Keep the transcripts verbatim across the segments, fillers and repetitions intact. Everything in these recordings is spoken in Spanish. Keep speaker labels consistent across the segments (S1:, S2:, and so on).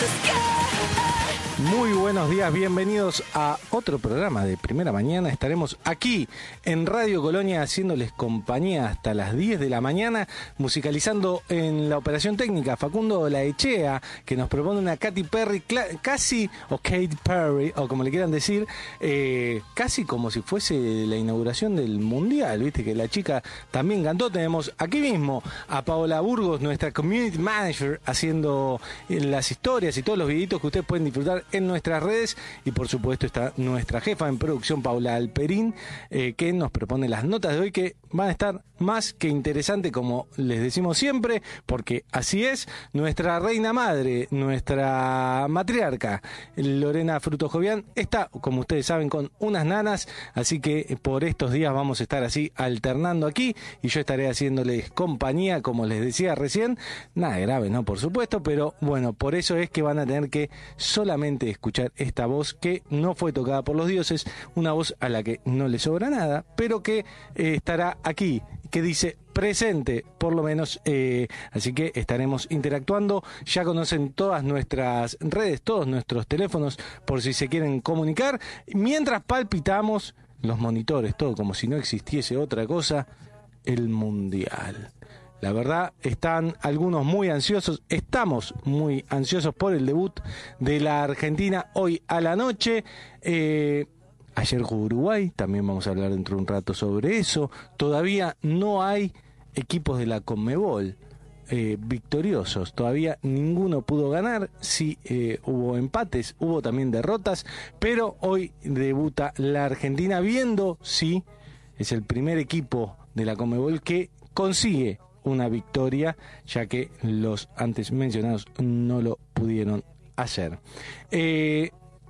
S1: Muy buenos días, bienvenidos a otro programa de Primera Mañana. Estaremos aquí en Radio Colonia haciéndoles compañía hasta las diez de la mañana, musicalizando en la operación técnica Facundo Laechea, que nos propone una Katy Perry, casi, o Katy Perry, o como le quieran decir, eh, casi como si fuese la inauguración del Mundial, viste que la chica también cantó. Tenemos aquí mismo a Paola Burgos, nuestra Community Manager, haciendo las historias y todos los videitos que ustedes pueden disfrutar en nuestras redes, y por supuesto está nuestra jefa en producción, Paula Alperín, eh, que nos propone las notas de hoy, que van a estar más que interesantes, como les decimos siempre, porque así es. Nuestra reina madre, nuestra matriarca, Lorena Fruto Jovian, está, como ustedes saben, con unas nanas, así que por estos días vamos a estar así alternando aquí, y yo estaré haciéndoles compañía, como les decía recién. Nada grave, ¿no? Por supuesto, pero bueno, por eso es que van a tener que solamente escuchar esta voz que no fue tocada por los dioses, una voz a la que no le sobra nada, pero que eh, estará aquí, que dice presente, por lo menos, eh, así que estaremos interactuando. Ya conocen todas nuestras redes, todos nuestros teléfonos, por si se quieren comunicar, mientras palpitamos los monitores, todo como si no existiese otra cosa, el Mundial. La verdad, están algunos muy ansiosos, estamos muy ansiosos por el debut de la Argentina hoy a la noche. Eh, ayer jugó Uruguay, también vamos a hablar dentro de un rato sobre eso. Todavía no hay equipos de la Conmebol eh, victoriosos, todavía ninguno pudo ganar. Sí, eh, hubo empates, hubo también derrotas, pero hoy debuta la Argentina, viendo si es el primer equipo de la Conmebol que consigue una victoria, ya que los antes mencionados no lo pudieron hacer. Eh,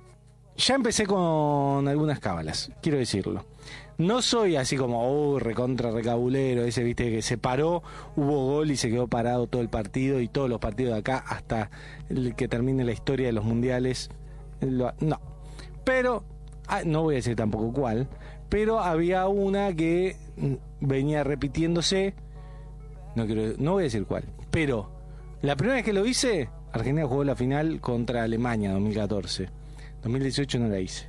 S1: ya empecé con algunas cábalas, quiero decirlo. No soy así como, oh, recontra recabulero, ese, viste, que se paró, hubo gol y se quedó parado todo el partido, y todos los partidos de acá hasta el que termine la historia de los mundiales. Lo, no. Pero, ah, no voy a decir tampoco cuál, pero había una que venía repitiéndose. No quiero, no voy a decir cuál, pero la primera vez que lo hice, Argentina jugó la final contra Alemania, dos mil catorce. dos mil dieciocho no la hice.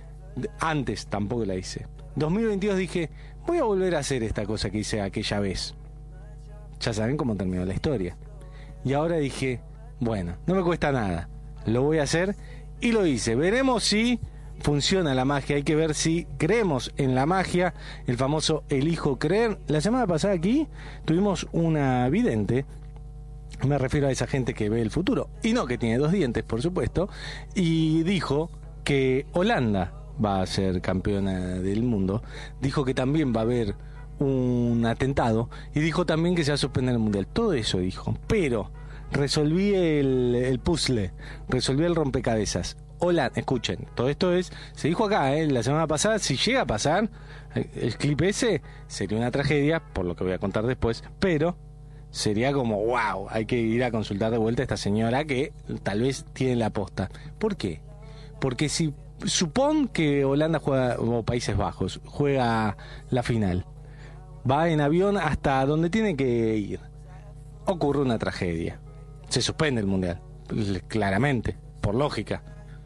S1: Antes tampoco la hice. dos mil veintidós dije, voy a volver a hacer esta cosa que hice aquella vez. Ya saben cómo terminó la historia. Y ahora dije, bueno, no me cuesta nada, lo voy a hacer, y lo hice. Veremos si funciona la magia, hay que ver si creemos en la magia, el famoso elijo creer. La semana pasada aquí tuvimos una vidente, me refiero a esa gente que ve el futuro, y no que tiene dos dientes, por supuesto, y dijo que Holanda va a ser campeona del mundo, dijo que también va a haber un atentado, y dijo también que se va a suspender el mundial. Todo eso dijo, pero resolví el, el puzzle, resolví el rompecabezas. Hola, escuchen, todo esto es, se dijo acá, ¿eh? La semana pasada, si llega a pasar, el clip ese sería una tragedia, por lo que voy a contar después, pero sería como, wow, hay que ir a consultar de vuelta a esta señora que tal vez tiene la posta. ¿Por qué? Porque si supón que Holanda juega, o Países Bajos, juega la final, va en avión hasta donde tiene que ir, ocurre una tragedia, se suspende el mundial, claramente, por lógica,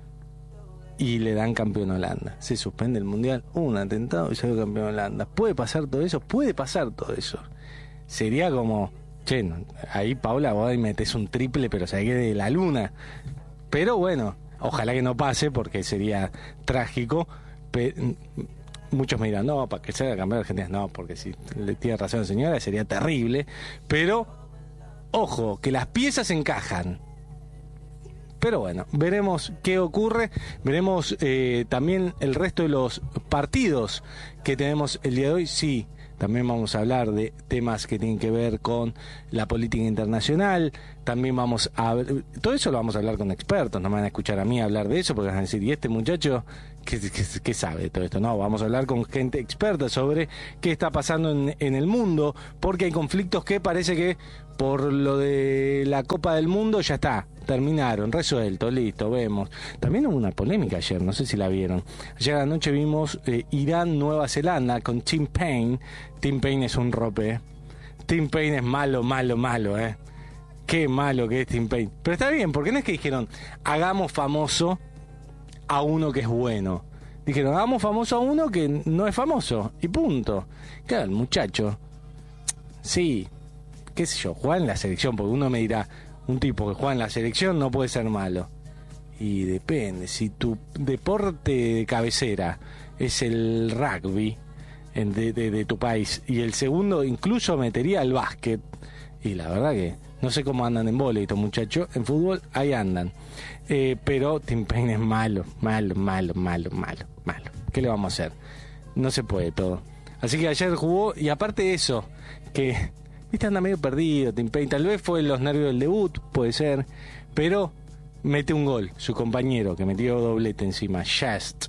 S1: y le dan campeón a Holanda, se suspende el mundial, hubo un atentado y salió campeón a Holanda. ¿Puede pasar todo eso? Puede pasar todo eso. Sería como, che, no, ahí Paula, vos ahí metés un triple, pero se quede de la luna. Pero bueno, ojalá que no pase, porque sería trágico. Pe- muchos me dirán, no, para que sea campeón de Argentina, no, porque si le tiene razón la señora, sería terrible. Pero, ojo, que las piezas encajan. Pero bueno, veremos qué ocurre, veremos eh, también el resto de los partidos que tenemos el día de hoy. Sí, también vamos a hablar de temas que tienen que ver con la política internacional, también vamos a... Todo eso lo vamos a hablar con expertos, no me van a escuchar a mí hablar de eso, porque van a decir, ¿y este muchacho qué, qué, qué sabe de todo esto? No, vamos a hablar con gente experta sobre qué está pasando en, en el mundo, porque hay conflictos que parece que por lo de la Copa del Mundo ya está, terminaron, resuelto, listo, vemos. También hubo una polémica ayer, no sé si la vieron. Ayer a la noche vimos eh, Irán-Nueva Zelanda con Tim Payne. Tim Payne es un rope, ¿eh? Tim Payne es malo, malo, malo, ¿eh? qué malo que es Tim Payne. Pero está bien, porque no es que dijeron, hagamos famoso a uno que es bueno. Dijeron, hagamos famoso a uno que no es famoso. Y punto. Claro, el muchacho, sí, qué sé yo, juega en la selección, porque uno me dirá, un tipo que juega en la selección no puede ser malo. Y depende, si tu deporte de cabecera es el rugby de, de, de tu país, y el segundo incluso metería el básquet, y la verdad que no sé cómo andan en vóley estos muchachos, en fútbol ahí andan, eh, pero Tim Payne es malo, malo, malo, malo, malo, malo. ¿Qué le vamos a hacer? No se puede todo. Así que ayer jugó, y aparte de eso, que viste, anda medio perdido Tim Payne, tal vez fue los nervios del debut, puede ser, pero mete un gol, su compañero, que metió doblete encima, Just,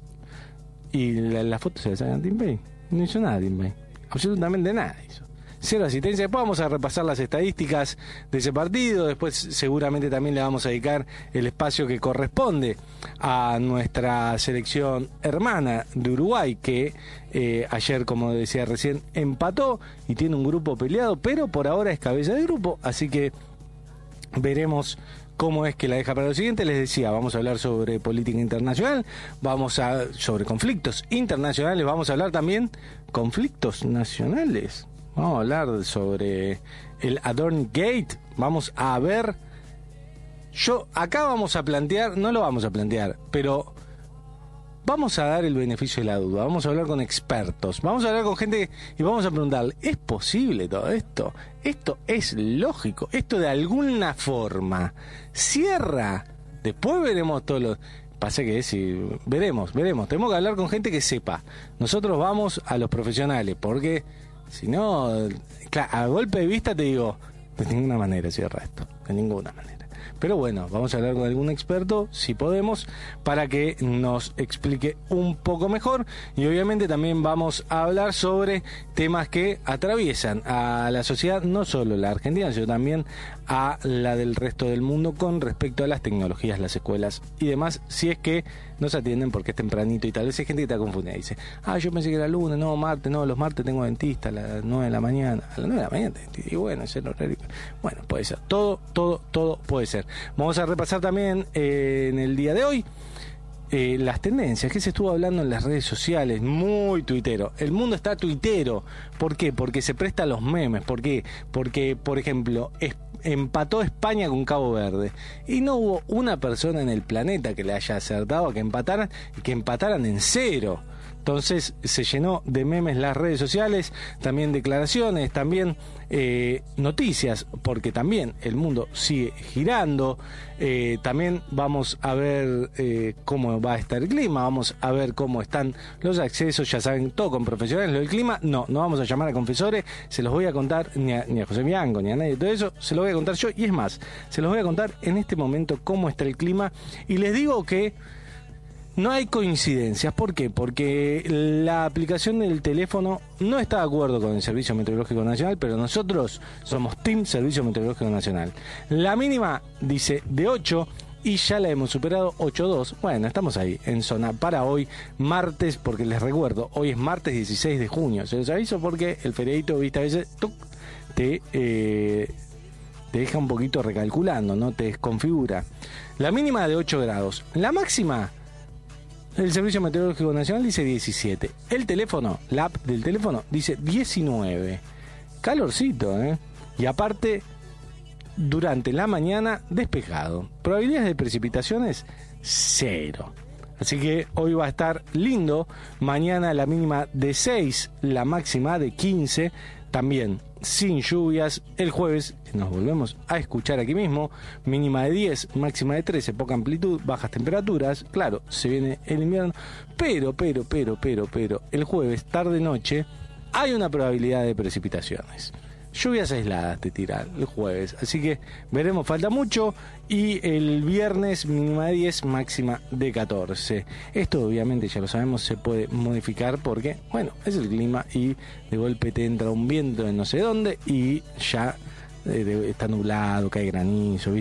S1: y la, la foto se la sacan a Tim Payne. No hizo nada Tim Payne, absolutamente nada hizo. Cero asistencia. Después vamos a repasar las estadísticas de ese partido. Después seguramente también le vamos a dedicar el espacio que corresponde a nuestra selección hermana de Uruguay, que eh, ayer, como decía recién, empató y tiene un grupo peleado, pero por ahora es cabeza de grupo, así que veremos cómo es que la deja para lo siguiente. Les decía, vamos a hablar sobre política internacional, vamos a sobre conflictos internacionales, vamos a hablar también conflictos nacionales. Vamos a hablar sobre el Adorn Gate. Vamos a ver. Yo, acá vamos a plantear, no lo vamos a plantear, pero vamos a dar el beneficio de la duda. Vamos a hablar con expertos. Vamos a hablar con gente y vamos a preguntarle, ¿es posible todo esto? ¿Esto es lógico? ¿Esto de alguna forma cierra? Después veremos todos los... Pasa que si veremos, veremos. Tenemos que hablar con gente que sepa. Nosotros vamos a los profesionales, porque... Si no, claro, a golpe de vista te digo, de ninguna manera cierra esto, de ninguna manera. Pero bueno, vamos a hablar con algún experto, si podemos, para que nos explique un poco mejor. Y obviamente también vamos a hablar sobre temas que atraviesan a la sociedad, no solo la argentina, sino también a la del resto del mundo con respecto a las tecnologías, las escuelas y demás, si es que no se atienden porque es tempranito y tal vez hay gente que está confundida. Dice, ah, yo pensé que era lunes, no, martes, no, los martes tengo dentista a las nueve de la mañana. A las nueve de la mañana, y bueno, es el horario. Bueno, puede ser, todo, todo, todo puede ser. Vamos a repasar también eh, en el día de hoy eh, las tendencias que se estuvo hablando en las redes sociales, muy tuitero. El mundo está tuitero. ¿Por qué? Porque se presta a los memes. ¿Por qué? Porque, por ejemplo, es empató España con Cabo Verde y no hubo una persona en el planeta que le haya acertado a que empataran y que empataran en cero. Entonces se llenó de memes las redes sociales, también declaraciones, también eh, noticias, porque también el mundo sigue girando. Eh, también vamos a ver eh, cómo va a estar el clima, vamos a ver cómo están los accesos, ya saben, todo con profesionales. Lo del clima, no, no vamos a llamar a confesores, se los voy a contar ni a, ni a José Miango, ni a nadie, todo eso se lo voy a contar yo, y es más, se los voy a contar en este momento cómo está el clima, y les digo que no hay coincidencias. ¿Por qué? Porque la aplicación del teléfono no está de acuerdo con el Servicio Meteorológico Nacional, pero nosotros somos Team Servicio Meteorológico Nacional. La mínima dice de ocho y ya la hemos superado, ocho punto dos. Bueno, estamos ahí en zona para hoy, martes, porque les recuerdo, hoy es martes dieciséis de junio. Se los aviso porque el feriadito, viste, a veces tuc, te... Eh, te deja un poquito recalculando, ¿no? Te desconfigura. La mínima de ocho grados. La máxima... El Servicio Meteorológico Nacional dice diecisiete. El teléfono, la app del teléfono, dice diecinueve. Calorcito, ¿eh? Y aparte, durante la mañana, despejado. Probabilidades de precipitaciones, cero. Así que hoy va a estar lindo. Mañana la mínima de seis, la máxima de quince. También sin lluvias. El jueves, nos volvemos a escuchar aquí mismo, mínima de diez, máxima de trece, poca amplitud, bajas temperaturas. Claro, se viene el invierno, pero, pero, pero, pero, pero, el jueves, tarde-noche, hay una probabilidad de precipitaciones. Lluvias aisladas te tiran el jueves, así que veremos, falta mucho. Y el viernes mínima de diez, máxima de catorce. Esto obviamente ya lo sabemos, se puede modificar porque, bueno, es el clima y de golpe te entra un viento en no sé dónde y ya eh, está nublado, cae granizo, ¿viste?